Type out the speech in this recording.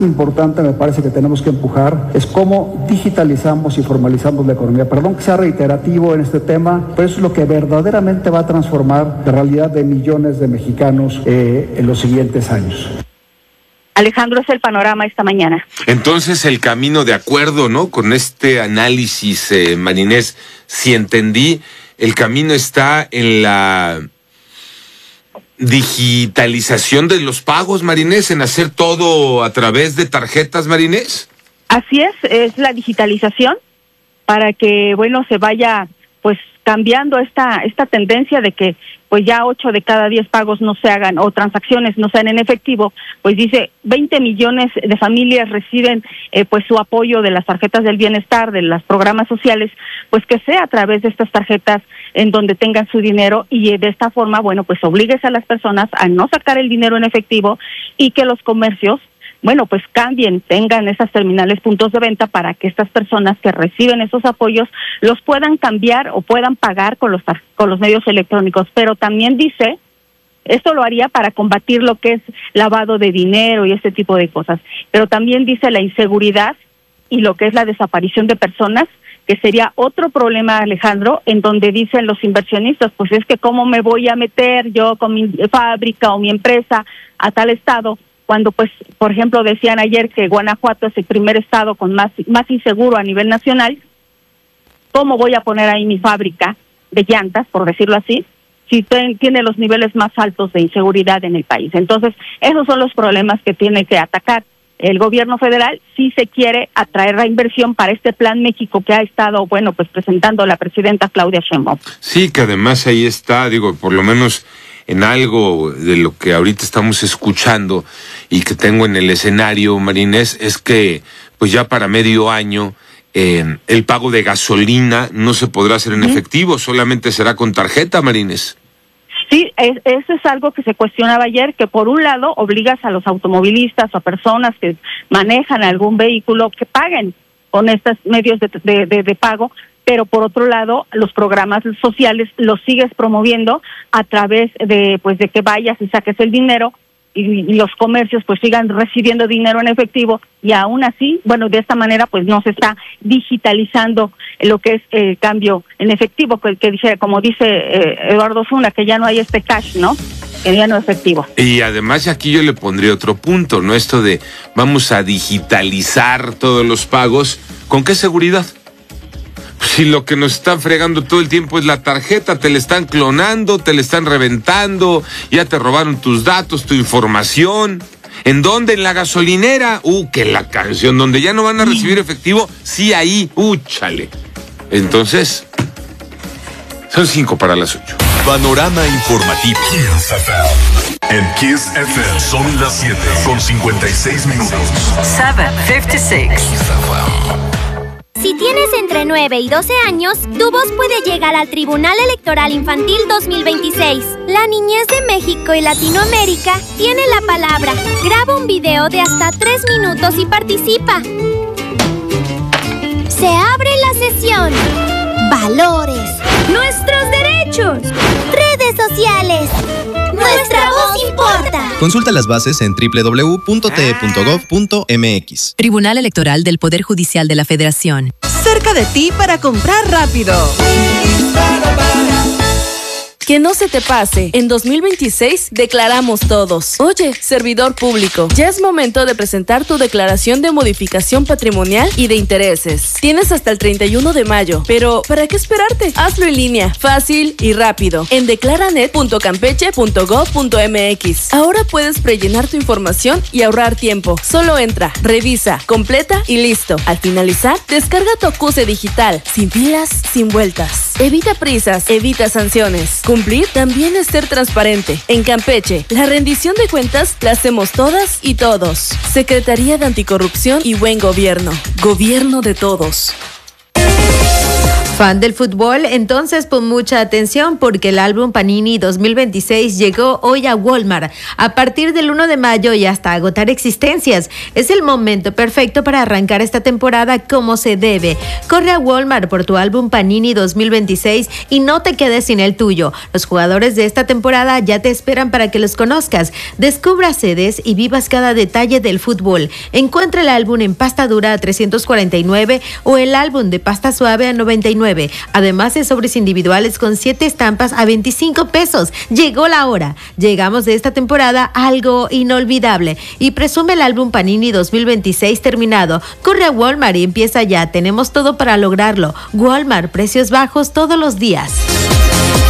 Importante me parece que tenemos que empujar es cómo digitalizamos y formalizamos la economía. Perdón que sea reiterativo en este tema, pero eso es lo que verdaderamente va a transformar la realidad de millones de mexicanos en los siguientes años. Alejandro, es el panorama esta mañana. Entonces el camino, de acuerdo, ¿no?, con este análisis, Marinés, si entendí, el camino está en la digitalización de los pagos, Marinés, en hacer todo a través de tarjetas, Marinés. Así es la digitalización para que, bueno, se vaya pues cambiando esta tendencia de que pues ya 8 de cada 10 pagos no se hagan o transacciones no sean en efectivo. Pues dice 20 millones de familias reciben pues su apoyo de las tarjetas del bienestar, de los programas sociales, pues que sea a través de estas tarjetas en donde tengan su dinero, y de esta forma, bueno, pues obligues a las personas a no sacar el dinero en efectivo y que los comercios, bueno, pues cambien, tengan esas terminales puntos de venta para que estas personas que reciben esos apoyos los puedan cambiar o puedan pagar con los medios electrónicos. Pero también dice, esto lo haría para combatir lo que es lavado de dinero y este tipo de cosas, pero también dice la inseguridad y lo que es la desaparición de personas, que sería otro problema, Alejandro, en donde dicen los inversionistas, pues es que cómo me voy a meter yo con mi fábrica o mi empresa a tal estado, cuando pues, por ejemplo, decían ayer que Guanajuato es el primer estado con más inseguro a nivel nacional. ¿Cómo voy a poner ahí mi fábrica de llantas, por decirlo así, si tiene los niveles más altos de inseguridad en el país? Entonces, esos son los problemas que tiene que atacar el gobierno federal si se quiere atraer la inversión para este Plan México que ha estado, bueno, pues presentando la presidenta Claudia Sheinbaum. Sí, que además ahí está, digo, por lo menos en algo de lo que ahorita estamos escuchando y que tengo en el escenario, Marinés, es que pues ya para medio año el pago de gasolina no se podrá hacer en efectivo, solamente será con tarjeta, Marinés. Sí, eso es algo que se cuestionaba ayer, que por un lado obligas a los automovilistas o a personas que manejan algún vehículo que paguen con estos medios de pago, pero por otro lado los programas sociales los sigues promoviendo a través de pues de que vayas y saques el dinero y los comercios pues sigan recibiendo dinero en efectivo, y aún así, bueno, de esta manera pues no se está digitalizando lo que es el cambio en efectivo, que dice, como dice Eduardo Zuna, que ya no hay este cash, ¿no?, que ya no es efectivo. Y además aquí yo le pondría otro punto, ¿no?, esto de vamos a digitalizar todos los pagos, ¿con qué seguridad? Si lo que nos están fregando todo el tiempo es la tarjeta, te la están clonando, te la están reventando, ya te robaron tus datos, tu información. ¿En dónde? En la gasolinera. Que la canción, donde ya no van a recibir efectivo, sí, ahí, chale. Entonces, son 5 para las 8. Panorama informativo. Kiss FM. En Kiss FM son las 7:56 minutos. 7:56. Si tienes entre 9 y 12 años, tu voz puede llegar al Tribunal Electoral Infantil 2026. La niñez de México y Latinoamérica tiene la palabra. Graba un video de hasta 3 minutos y participa. Se abre la sesión. Valores. Nuestros derechos. Redes sociales. Nuestra voz importa. Consulta las bases en www.te.gov.mx. Tribunal Electoral del Poder Judicial de la Federación. Cerca de ti para comprar rápido. Que no se te pase, en 2026 declaramos todos. Oye, servidor público, ya es momento de presentar tu declaración de modificación patrimonial y de intereses. Tienes hasta el 31 de mayo, pero ¿para qué esperarte? Hazlo en línea, fácil y rápido, en declaranet.campeche.gov.mx. Ahora puedes prellenar tu información y ahorrar tiempo. Solo entra, revisa, completa y listo. Al finalizar, descarga tu acuse digital, sin filas, sin vueltas. Evita prisas, evita sanciones. Cumplir también es ser transparente. En Campeche, la rendición de cuentas la hacemos todas y todos. Secretaría de Anticorrupción y Buen Gobierno. Gobierno de todos. Fan del fútbol, entonces pon mucha atención porque el álbum Panini 2026 llegó hoy a Walmart. A partir del 1 de mayo y hasta agotar existencias. Es el momento perfecto para arrancar esta temporada como se debe. Corre a Walmart por tu álbum Panini 2026 y no te quedes sin el tuyo. Los jugadores de esta temporada ya te esperan para que los conozcas. Descubra sedes y vivas cada detalle del fútbol. Encuentra el álbum en pasta dura a $349 o el álbum de pasta suave a $99. Además de sobres individuales con 7 estampas a $25. Llegó la hora. Llegamos de esta temporada a algo inolvidable y presume el álbum Panini 2026 terminado. Corre a Walmart y empieza ya. Tenemos todo para lograrlo. Walmart, precios bajos todos los días.